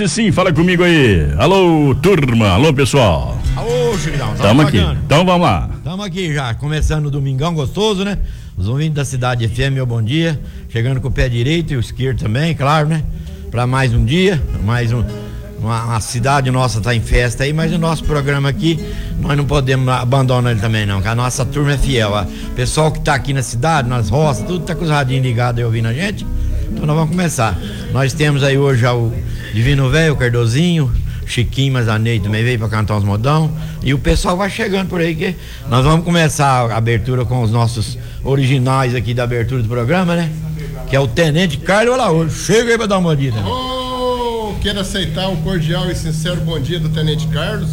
Esse sim, fala comigo aí. Alô, turma. Alô, pessoal. Alô, Chicão. Tamo aqui. Então vamos lá. Tamo aqui já, começando o domingão gostoso, né? Os ouvintes da Cidade FM, meu bom dia. Chegando com o pé direito e o esquerdo também, claro, né? Pra mais um dia, uma cidade nossa tá em festa aí, mas o nosso programa aqui, nós não podemos abandonar ele também não, porque a nossa turma é fiel. O pessoal que tá aqui na cidade, nas roças, tudo tá com os radinhos ligados aí ouvindo a gente. Então nós vamos começar. Nós temos aí hoje já o Divino Velho, o Cardozinho, Chiquinho, Mazanei também veio pra cantar uns modão. E o pessoal vai chegando por aí, que nós vamos começar a abertura com os nossos originais aqui da abertura do programa, né? Que é o Tenente Carlos Olaújo. Chega aí pra dar uma olhada. Quero aceitar um cordial e sincero bom dia do Tenente Carlos.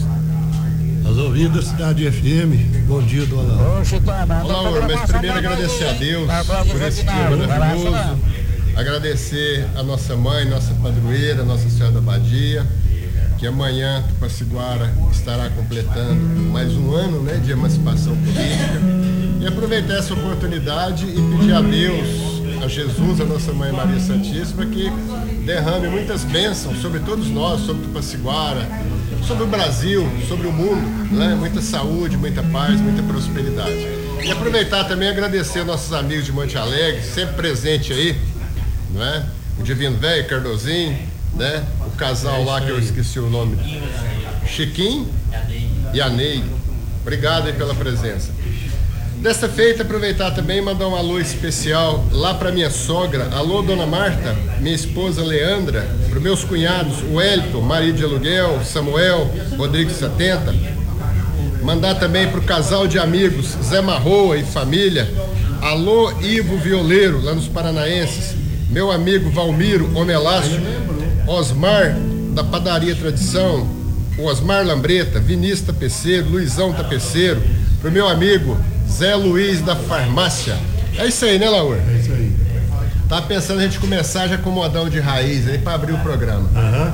Aos ouvidos da Cidade FM, bom dia, dona. Olá, mas primeiro agradecer a Deus por esse dia maravilhoso, agradecer a nossa mãe, nossa padroeira, Nossa Senhora da Badia, que amanhã Tupaciguara estará completando mais um ano, né, de emancipação política, e aproveitar essa oportunidade e pedir a Deus, a Jesus, a nossa Mãe Maria Santíssima, que derrame muitas bênçãos sobre todos nós, sobre Tupaciguara, sobre o Brasil, sobre o mundo, né? Muita saúde, muita paz, muita prosperidade. E aproveitar também e agradecer aos nossos amigos de Monte Alegre, sempre presente aí, não é? O Divino Velho, Cardozinho, né? O casal lá que eu esqueci o nome, Chiquinho e a Ney. Obrigado aí pela presença. Desta feita, aproveitar também e mandar um alô especial lá para minha sogra, alô Dona Marta, minha esposa Leandra, para meus cunhados, o Elton, marido de aluguel, Samuel, Rodrigo 70. Mandar também para o casal de amigos Zé Marroa e família, alô Ivo Violeiro, lá nos Paranaenses, meu amigo Valmiro Homelácio, Osmar da Padaria Tradição, o Osmar Lambreta, Vinícius Tapeceiro, Luizão Tapeceiro, para o meu amigo Zé Luiz da Farmácia. É isso aí, né, Laura? É isso aí. Tava pensando a gente começar já com modão de raiz aí para abrir o programa.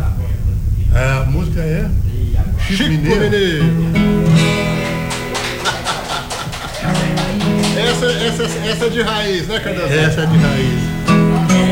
A música é Chico Mineiro. Essa é de raiz, né, Cardoso? Essa é de raiz.